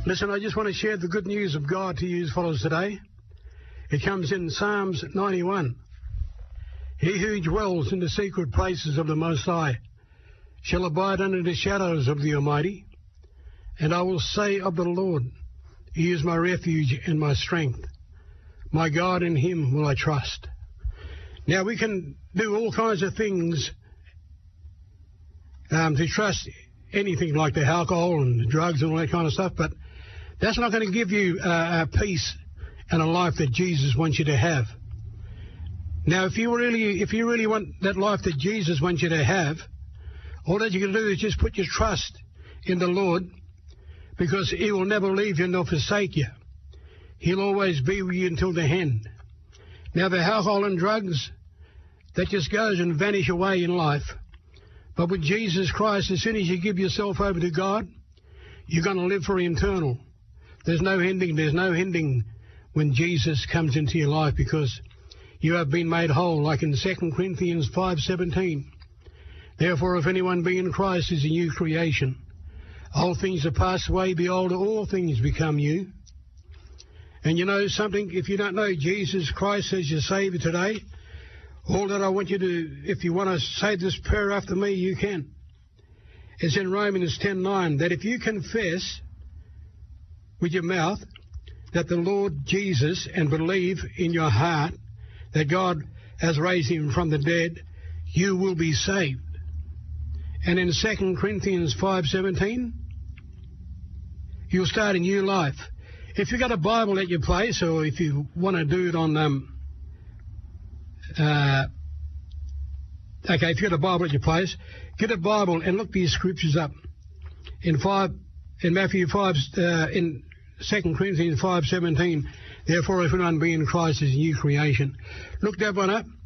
Listen, I just want to share the good news of God to you as follows today. It comes in Psalms 91. He who dwells in the secret places of the Most High shall abide under the shadows of the Almighty. And I will say of the Lord, He is my refuge and my strength. My God, in Him will I trust. Now, we can do all kinds of things to trust anything like the alcohol and the drugs and all that kind of stuff, but that's not going to give you a peace and a life that Jesus wants you to have. Now, if you really want that life that Jesus wants you to have, all that you can do is just put your trust in the Lord, because He will never leave you nor forsake you. He'll always be with you until the end. Now, the alcohol and drugs, that just goes and vanish away in life. But with Jesus Christ, as soon as you give yourself over to God, you're going to live for eternal. There's no ending when Jesus comes into your life, because you have been made whole, like in 2 Corinthians 5:17. Therefore, if anyone be in Christ is a new creation. Old things are passed away, behold, all things become new. And you know something, if you don't know Jesus Christ as your Savior today, all that I want you to, if you want to say this prayer after me, you can. It's in Romans 10:9, that if you confess with your mouth that the Lord Jesus and believe in your heart that God has raised Him from the dead, you will be saved. And in 2 Corinthians 5:17, you'll start a new life. If you've got a Bible at your place, or if you want to do it on, if you've got a Bible at your place, get a Bible and look these scriptures up. In 2 Corinthians 5:17, therefore if anyone be in Christ is a new creation. Look that one up.